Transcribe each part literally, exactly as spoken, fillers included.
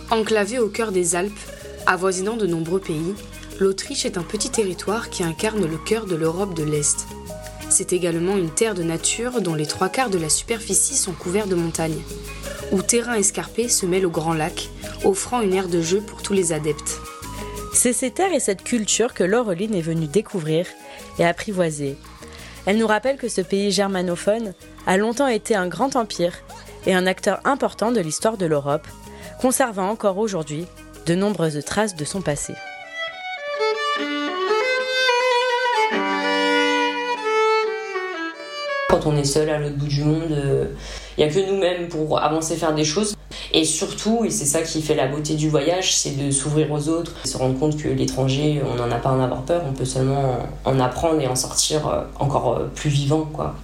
Enclavée au cœur des Alpes, avoisinant de nombreux pays, l'Autriche est un petit territoire qui incarne le cœur de l'Europe de l'Est. C'est également une terre de nature dont les trois quarts de la superficie sont couverts de montagnes, où terrain escarpé se mêle au Grand Lac, offrant une aire de jeu pour tous les adeptes. C'est ces terres et cette culture que Laureline est venue découvrir et apprivoiser. Elle nous rappelle que ce pays germanophone a longtemps été un grand empire et un acteur important de l'histoire de l'Europe, conservant encore aujourd'hui de nombreuses traces de son passé. Quand on est seul à l'autre bout du monde, il euh, n'y a que nous-mêmes pour avancer, faire des choses. Et surtout, et c'est ça qui fait la beauté du voyage, c'est de s'ouvrir aux autres, se rendre compte que l'étranger, on n'en a pas à en avoir peur, on peut seulement en apprendre et en sortir encore plus vivant, quoi.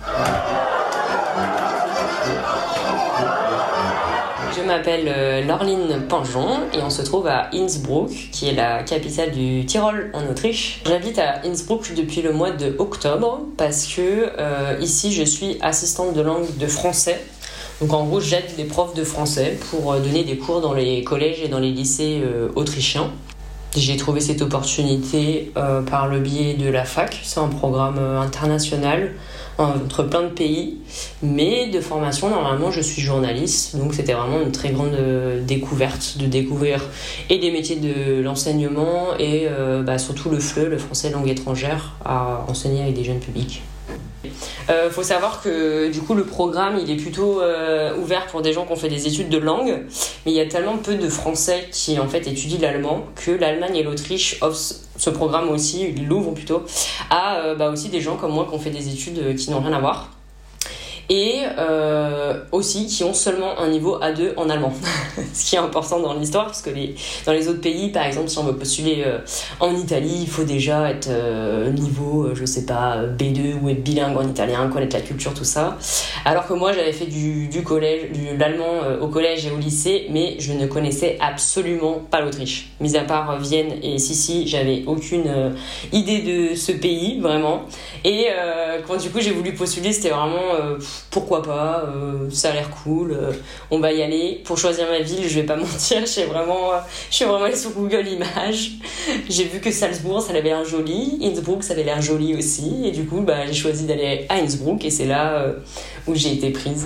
Je m'appelle Laureline Panjon et on se trouve à Innsbruck, qui est la capitale du Tyrol en Autriche. J'habite à Innsbruck depuis le mois de octobre parce que euh, ici je suis assistante de langue de français. Donc en gros j'aide les profs de français pour donner des cours dans les collèges et dans les lycées euh, autrichiens. J'ai trouvé cette opportunité euh, par le biais de la fac. C'est un programme euh, international entre plein de pays, mais de formation, normalement, je suis journaliste, donc c'était vraiment une très grande euh, découverte de découvrir et des métiers de l'enseignement et euh, bah, surtout le F L E, le français langue étrangère, à enseigner avec des jeunes publics. Il euh, faut savoir que du coup le programme il est plutôt euh, ouvert pour des gens qui ont fait des études de langue, mais il y a tellement peu de Français qui en fait étudient l'allemand que l'Allemagne et l'Autriche offrent ce programme aussi, ils l'ouvrent plutôt, à euh, bah, aussi des gens comme moi qui ont fait des études qui n'ont rien à voir. Et euh, aussi qui ont seulement un niveau A deux en allemand. Ce qui est important dans l'histoire, parce que les, dans les autres pays, par exemple, si on veut postuler euh, en Italie, il faut déjà être euh, niveau, euh, je sais pas, B deux ou être bilingue en italien, connaître la culture, tout ça. Alors que moi, j'avais fait du, du collège, du, l'allemand euh, au collège et au lycée, mais je ne connaissais absolument pas l'Autriche. Mis à part euh, Vienne et Sissi, j'avais aucune euh, idée de ce pays, vraiment. Et euh, quand du coup j'ai voulu postuler, c'était vraiment... Euh, pourquoi pas, euh, ça a l'air cool, euh, on va y aller. Pour choisir ma ville, je vais pas mentir, je suis vraiment, euh, je suis vraiment allée sur Google Images. J'ai vu que Salzbourg, ça avait l'air joli, Innsbruck, ça avait l'air joli aussi, et du coup, bah, j'ai choisi d'aller à Innsbruck, et c'est là euh, où j'ai été prise.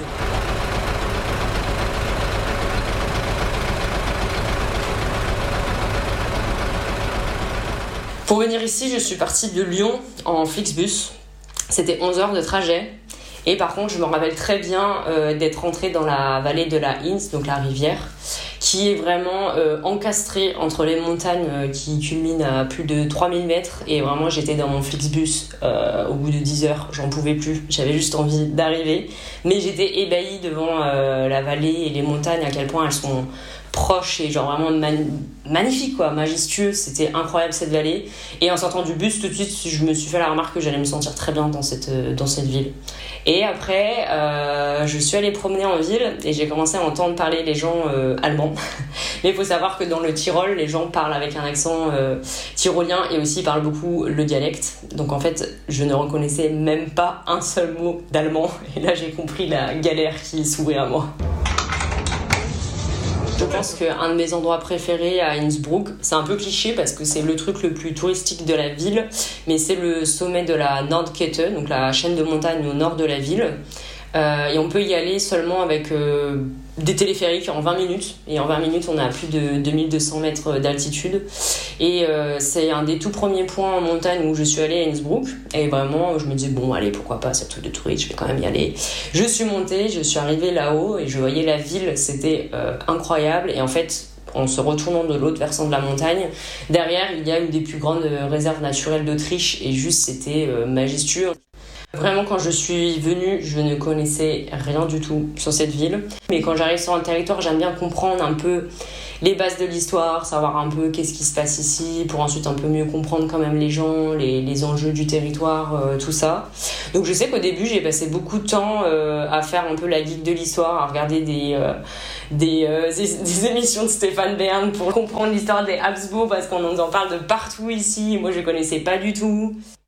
Pour venir ici, je suis partie de Lyon en Flixbus. C'était onze heures de trajet. Et par contre, je me rappelle très bien euh, d'être rentrée dans la vallée de la Inns, donc la rivière, qui est vraiment euh, encastrée entre les montagnes euh, qui culminent à plus de trois mille mètres. Et vraiment, j'étais dans mon Flixbus euh, au bout de dix heures, j'en pouvais plus. J'avais juste envie d'arriver. Mais j'étais ébahie devant euh, la vallée et les montagnes, à quel point elles sont proches et genre vraiment man- magnifiques, quoi, majestueuses. C'était incroyable cette vallée. Et en sortant du bus, tout de suite, je me suis fait la remarque que j'allais me sentir très bien dans cette, euh, dans cette ville. Et après, euh, je suis allée promener en ville et j'ai commencé à entendre parler les gens euh, allemands. Mais il faut savoir que dans le Tyrol, les gens parlent avec un accent euh, tyrolien et aussi parlent beaucoup le dialecte. Donc en fait, je ne reconnaissais même pas un seul mot d'allemand. Et là, j'ai compris la galère qui s'ouvrait à moi. Je pense qu'un de mes endroits préférés à Innsbruck, c'est un peu cliché parce que c'est le truc le plus touristique de la ville, mais c'est le sommet de la Nordkette, donc la chaîne de montagnes au nord de la ville. Euh, et on peut y aller seulement avec euh, des téléphériques en vingt minutes. Et en vingt minutes, on a plus de deux mille deux cents mètres d'altitude. Et euh, c'est un des tout premiers points en montagne où je suis allée à Innsbruck. Et vraiment, je me disais, bon, allez, pourquoi pas, c'est un truc de touriste, je vais quand même y aller. Je suis montée, je suis arrivée là-haut et je voyais la ville, c'était euh, incroyable. Et en fait, en se retournant de l'autre versant de la montagne, derrière, il y a une des plus grandes réserves naturelles d'Autriche. Et juste, c'était euh, majestueux. Vraiment, quand je suis venue, je ne connaissais rien du tout sur cette ville. Mais quand j'arrive sur un territoire, j'aime bien comprendre un peu les bases de l'histoire, savoir un peu qu'est-ce qui se passe ici, pour ensuite un peu mieux comprendre quand même les gens, les, les enjeux du territoire, euh, tout ça. Donc je sais qu'au début, j'ai passé beaucoup de temps euh, à faire un peu la geek de l'histoire, à regarder des, euh, des, euh, des, des émissions de Stéphane Bern pour comprendre l'histoire des Habsbourg, parce qu'on en parle de partout ici, et moi je ne connaissais pas du tout.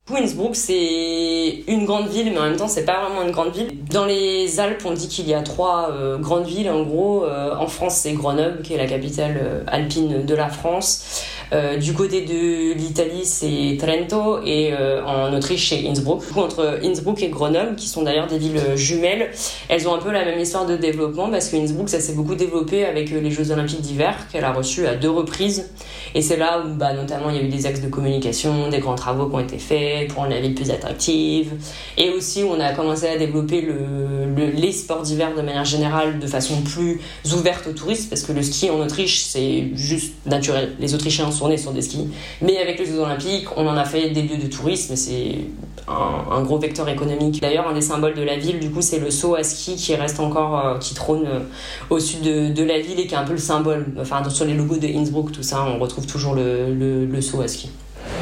Innsbruck, c'est une grande ville, mais en même temps, c'est pas vraiment une grande ville. Dans les Alpes, on dit qu'il y a trois euh, grandes villes. En gros, euh, en France, c'est Grenoble, qui est la capitale euh, alpine de la France. Euh, du côté de l'Italie, c'est Trento, et euh, en Autriche, c'est Innsbruck. Du coup, entre Innsbruck et Grenoble, qui sont d'ailleurs des villes jumelles, elles ont un peu la même histoire de développement, parce que Innsbruck, ça s'est beaucoup développé avec les Jeux Olympiques d'hiver, qu'elle a reçus à deux reprises. Et c'est là où, bah, notamment, il y a eu des axes de communication, des grands travaux qui ont été faits pour rendre la ville plus attractive. Et aussi, on a commencé à développer le, le, les sports d'hiver de manière générale, de façon plus ouverte aux touristes, parce que le ski en Autriche, c'est juste naturel. Les Autrichiens sont nés sur des skis. Mais avec les Jeux Olympiques, on en a fait des lieux de tourisme, et c'est un, un gros vecteur économique. D'ailleurs, un des symboles de la ville, du coup, c'est le saut à ski qui reste encore, euh, qui trône euh, au sud de, de la ville et qui est un peu le symbole. Enfin, sur les logos de Innsbruck, tout ça, on retrouve toujours le, le, le saut à ski.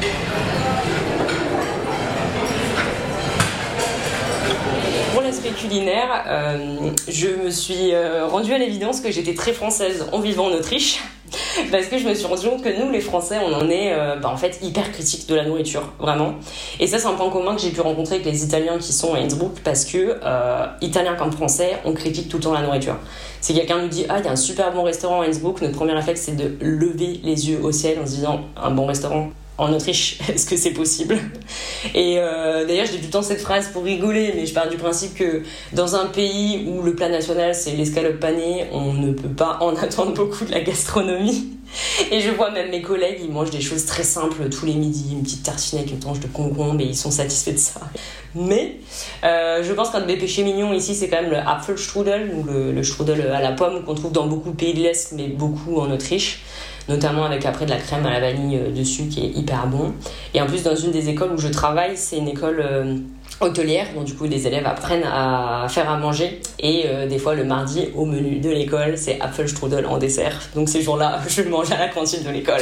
Pour l'aspect culinaire, euh, je me suis euh, rendue à l'évidence que j'étais très française en vivant en Autriche. Parce que je me suis rendu compte que nous, les Français, on en est euh, bah, en fait hyper critiques de la nourriture, vraiment. Et ça, c'est un point commun que j'ai pu rencontrer avec les Italiens qui sont à Innsbruck, parce que, euh, Italiens comme Français, on critique tout le temps la nourriture. Si quelqu'un nous dit « Ah, il y a un super bon restaurant à Innsbruck », notre premier réflexe, c'est de lever les yeux au ciel en se disant « Un bon restaurant en Autriche, est-ce que c'est possible ?» Et euh, d'ailleurs, je dis tout le temps cette phrase pour rigoler, mais je pars du principe que dans un pays où le plat national, c'est l'escalope panée, on ne peut pas en attendre beaucoup de la gastronomie. Et je vois même mes collègues, ils mangent des choses très simples tous les midis, une petite tartine avec une tranche de concombre, et ils sont satisfaits de ça. Mais euh, je pense qu'un de mes péchés mignons ici, c'est quand même le Apfelstrudel, ou le, le strudel à la pomme, qu'on trouve dans beaucoup de pays de l'Est, mais beaucoup en Autriche, notamment avec après de la crème à la vanille dessus, qui est hyper bon. Et en plus, dans une des écoles où je travaille, c'est une école euh, hôtelière, donc du coup les élèves apprennent à faire à manger, et euh, des fois le mardi au menu de l'école c'est Apfelstrudel en dessert, donc ces jours-là je le mange à la cantine de l'école.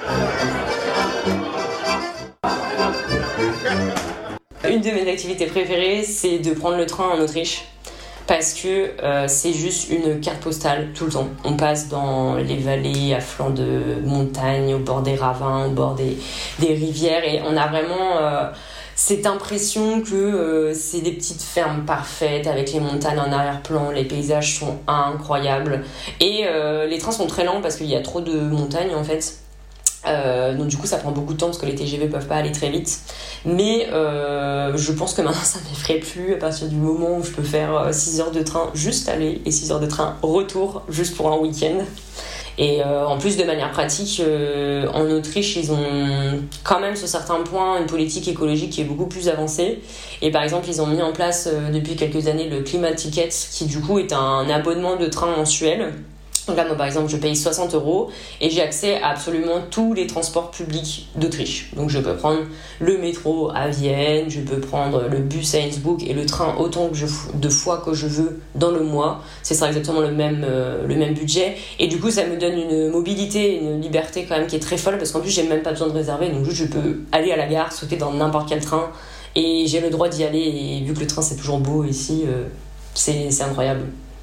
Une de mes activités préférées, c'est de prendre le train en Autriche, parce que euh, c'est juste une carte postale tout le temps. On passe dans les vallées à flanc de montagne, au bord des ravins, au bord des, des rivières, et on a vraiment euh, cette impression que euh, c'est des petites fermes parfaites avec les montagnes en arrière-plan, les paysages sont incroyables, et euh, les trains sont très lents parce qu'il y a trop de montagnes en fait. Euh, donc du coup ça prend beaucoup de temps parce que les T G V peuvent pas aller très vite, mais euh, je pense que maintenant ça m'effraie plus à partir du moment où je peux faire six heures de train juste aller et six heures de train retour juste pour un week-end. Et euh, en plus, de manière pratique, euh, en Autriche, ils ont quand même sur certains points une politique écologique qui est beaucoup plus avancée. Et par exemple, ils ont mis en place euh, depuis quelques années le Klimatikett, qui du coup est un abonnement de train mensuel. Donc là, moi, par exemple, je paye soixante euros et j'ai accès à absolument tous les transports publics d'Autriche. Donc, je peux prendre le métro à Vienne, je peux prendre le bus à Innsbruck et le train autant que je, de fois que je veux dans le mois. Ce sera exactement le même, euh, le même budget. Et du coup, ça me donne une mobilité, une liberté quand même qui est très folle, parce qu'en plus, j'ai même pas besoin de réserver. Donc, juste, je peux aller à la gare, sauter dans n'importe quel train et j'ai le droit d'y aller. Et vu que le train, c'est toujours beau ici, euh, c'est, c'est incroyable.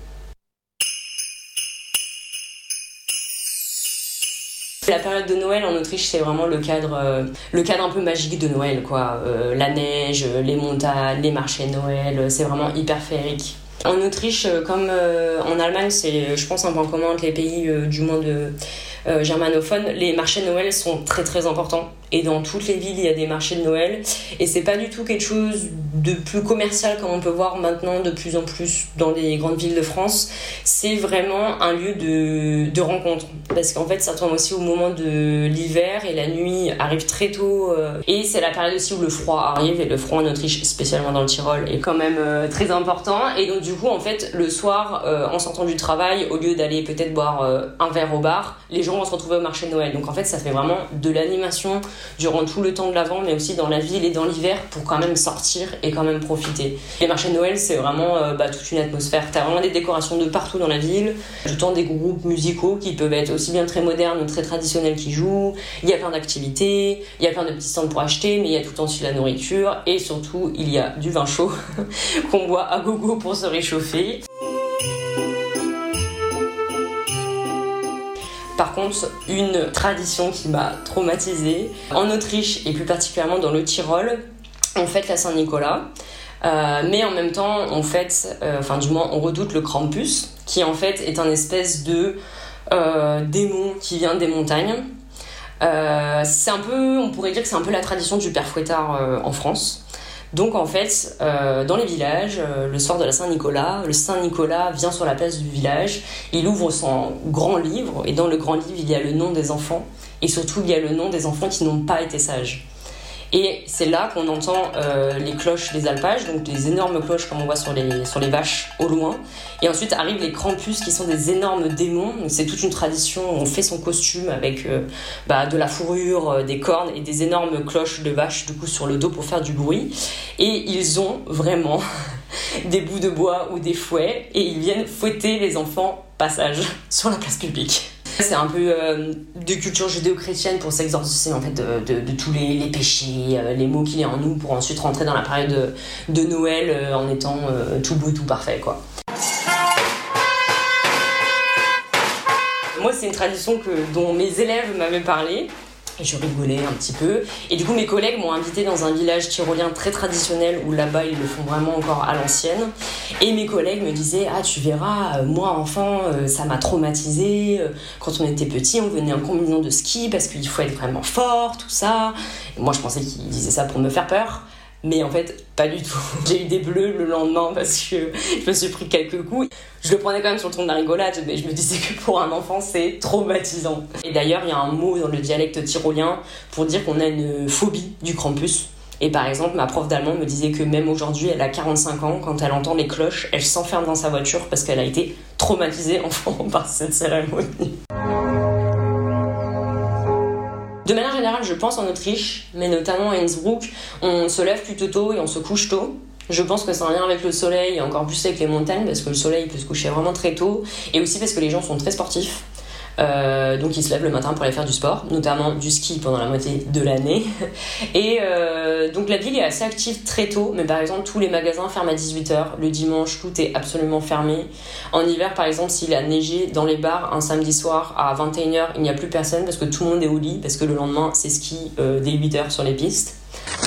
La période de Noël en Autriche, c'est vraiment le cadre, euh, le cadre un peu magique de Noël, quoi. Euh, la neige, les montagnes, les marchés de Noël, c'est vraiment hyper féerique. En Autriche, comme euh, en Allemagne, c'est, je pense, un point commun entre les pays euh, du monde euh, germanophone. Les marchés de Noël sont très très importants. Et dans toutes les villes, il y a des marchés de Noël. Et c'est pas du tout quelque chose de plus commercial comme on peut voir maintenant de plus en plus dans les grandes villes de France. C'est vraiment un lieu de, de rencontre. Parce qu'en fait, ça tombe aussi au moment de l'hiver et la nuit arrive très tôt. Euh, et c'est la période aussi où le froid arrive. Et le froid en Autriche, spécialement dans le Tyrol, est quand même euh, très important. Et donc du coup, en fait, le soir, euh, en sortant du travail, au lieu d'aller peut-être boire euh, un verre au bar, les gens vont se retrouver au marché de Noël. Donc en fait, ça fait vraiment de l'animation durant tout le temps de l'Avent, mais aussi dans la ville et dans l'hiver, pour quand même sortir et quand même profiter. Les marchés de Noël, c'est vraiment euh, bah, toute une atmosphère. T'as vraiment des décorations de partout dans la ville, tout le temps des groupes musicaux qui peuvent être aussi bien très modernes ou très traditionnels qui jouent. Il y a plein d'activités, il y a plein de petits stands pour acheter, mais il y a tout le temps aussi de la nourriture, et surtout, il y a du vin chaud qu'on boit à gogo pour se réchauffer. Par contre, une tradition qui m'a traumatisée, en Autriche et plus particulièrement dans le Tyrol, on fête la Saint-Nicolas. Euh, mais en même temps, on fête, euh, enfin du moins, on redoute le Krampus, qui en fait est un espèce de euh, démon qui vient des montagnes. Euh, c'est un peu, on pourrait dire que c'est un peu la tradition du père Fouettard euh, en France. Donc en fait, euh, dans les villages, euh, le soir de la Saint-Nicolas, le Saint-Nicolas vient sur la place du village, il ouvre son grand livre, et dans le grand livre, il y a le nom des enfants, et surtout il y a le nom des enfants qui n'ont pas été sages. Et c'est là qu'on entend euh, les cloches des alpages, donc des énormes cloches comme on voit sur les, sur les vaches au loin. Et ensuite arrivent les Krampus qui sont des énormes démons. Donc c'est toute une tradition, on fait son costume avec euh, bah, de la fourrure, euh, des cornes et des énormes cloches de vaches du coup sur le dos pour faire du bruit. Et ils ont vraiment des bouts de bois ou des fouets et ils viennent fouetter les enfants passage sur la place publique. C'est un peu euh, de culture judéo-chrétienne pour s'exorciser en fait de, de, de tous les, les péchés, euh, les maux qu'il y a en nous pour ensuite rentrer dans la période de, de Noël euh, en étant euh, tout beau, tout parfait quoi. Moi c'est une tradition que, dont mes élèves m'avaient parlé. Et je rigolais un petit peu. Et du coup, mes collègues m'ont invité dans un village tyrolien très traditionnel où là-bas, ils le font vraiment encore à l'ancienne. Et mes collègues me disaient « Ah, tu verras, moi, enfant, ça m'a traumatisé. Quand on était petit, on venait en combinaison de ski parce qu'il faut être vraiment fort, tout ça. » Et moi, je pensais qu'ils disaient ça pour me faire peur. Mais en fait, pas du tout. J'ai eu des bleus le lendemain parce que je me suis pris quelques coups. Je le prenais quand même sur le ton de la rigolade, mais je me disais que pour un enfant, c'est traumatisant. Et d'ailleurs, il y a un mot dans le dialecte tyrolien pour dire qu'on a une phobie du Krampus. Et par exemple, ma prof d'allemand me disait que même aujourd'hui, elle a quarante-cinq ans, quand elle entend les cloches, elle s'enferme dans sa voiture parce qu'elle a été traumatisée enfant par cette cérémonie. De manière générale, je pense en Autriche, mais notamment à Innsbruck, on se lève plutôt tôt et on se couche tôt. Je pense que c'est en lien avec le soleil et encore plus avec les montagnes parce que le soleil peut se coucher vraiment très tôt et aussi parce que les gens sont très sportifs. Euh, donc ils se lèvent le matin pour aller faire du sport, notamment du ski pendant la moitié de l'année. Et euh, donc la ville est assez active très tôt, mais par exemple tous les magasins ferment à dix-huit heures. Le dimanche, tout est absolument fermé. En hiver, par exemple, s'il a neigé dans les bars un samedi soir à vingt et une heures, il n'y a plus personne parce que tout le monde est au lit, parce que le lendemain, c'est ski euh, dès huit heures sur les pistes.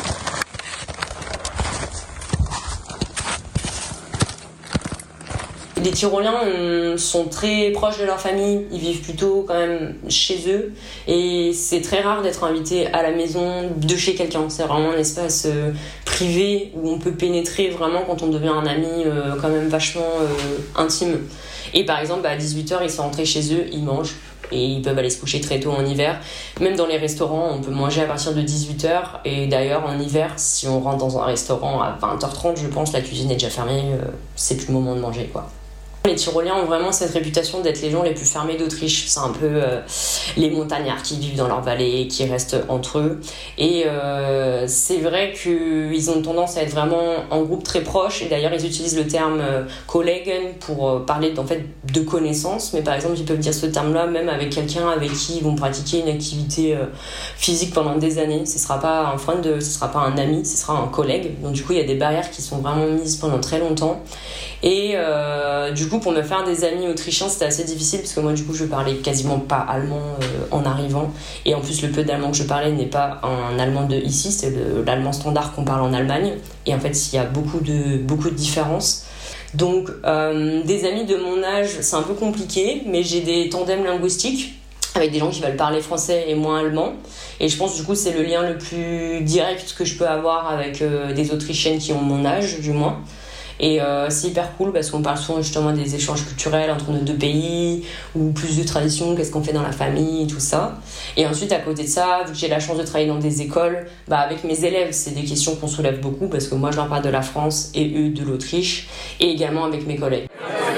Les Tyroliens euh, sont très proches de leur famille, ils vivent plutôt quand même chez eux et c'est très rare d'être invité à la maison de chez quelqu'un. C'est vraiment un espace euh, privé où on peut pénétrer vraiment quand on devient un ami euh, quand même vachement euh, intime. Et par exemple, bah, à dix-huit heures, ils sont rentrés chez eux, ils mangent et ils peuvent aller se coucher très tôt en hiver. Même dans les restaurants, on peut manger à partir de dix-huit heures et d'ailleurs en hiver, si on rentre dans un restaurant à vingt heures trente, je pense, la cuisine est déjà fermée, euh, c'est plus le moment de manger quoi. Les Tyroliens ont vraiment cette réputation d'être les gens les plus fermés d'Autriche. C'est un peu euh, les montagnards qui vivent dans leur vallée, qui restent entre eux. Et euh, c'est vrai qu'ils ont tendance à être vraiment en groupe très proche. Et d'ailleurs, ils utilisent le terme euh, Kollegen pour euh, parler en fait, de connaissances. Mais par exemple, ils peuvent dire ce terme-là même avec quelqu'un avec qui ils vont pratiquer une activité euh, physique pendant des années. Ce ne sera pas un friend, ce ne sera pas un ami, ce sera un collègue. Donc du coup, il y a des barrières qui sont vraiment mises pendant très longtemps. Et euh, du coup, pour me faire des amis autrichiens, c'était assez difficile parce que moi, du coup, je parlais quasiment pas allemand euh, en arrivant. Et en plus, le peu d'allemand que je parlais n'est pas un allemand de ici, c'est le, l'allemand standard qu'on parle en Allemagne. Et en fait, il y a beaucoup de, beaucoup de différences. Donc, euh, des amis de mon âge, c'est un peu compliqué, mais j'ai des tandems linguistiques avec des gens qui veulent parler français et moins allemand. Et je pense, du coup, c'est le lien le plus direct que je peux avoir avec euh, des Autrichiennes qui ont mon âge, du moins. Et euh, c'est hyper cool parce qu'on parle souvent justement des échanges culturels entre nos deux pays ou plus de traditions, qu'est-ce qu'on fait dans la famille, tout ça. Et ensuite, à côté de ça, vu que j'ai la chance de travailler dans des écoles, bah avec mes élèves, c'est des questions qu'on soulève beaucoup parce que moi, je leur parle de la France et eux de l'Autriche et également avec mes collègues.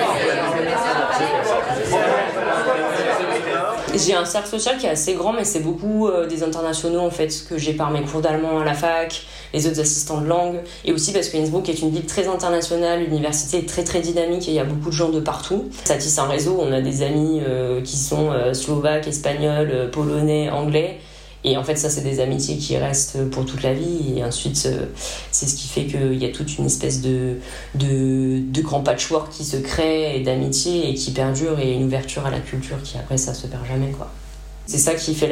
J'ai un cercle social qui est assez grand, mais c'est beaucoup euh, des internationaux en fait que j'ai par mes cours d'allemand à la fac, les autres assistants de langue, et aussi parce que Innsbruck est une ville très internationale, l'université est très très dynamique et il y a beaucoup de gens de partout. Ça tisse un réseau, on a des amis euh, qui sont euh, slovaques, espagnols, euh, polonais, anglais. Et en fait, ça, c'est des amitiés qui restent pour toute la vie. Et ensuite, c'est ce qui fait qu'il y a toute une espèce de, de, de grand patchwork qui se crée et d'amitié et qui perdure et une ouverture à la culture qui, après, ça se perd jamais, quoi. C'est ça qui fait